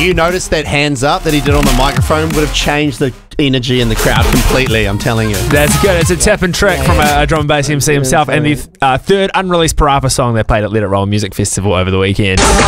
you noticed that hands up that he did on the microphone would have changed the energy in the crowd completely, I'm telling you. That's good. It's a tip and trick from a drum and bass MC himself, and the third unreleased Parappa song they played at Let It Roll Music Festival over the weekend.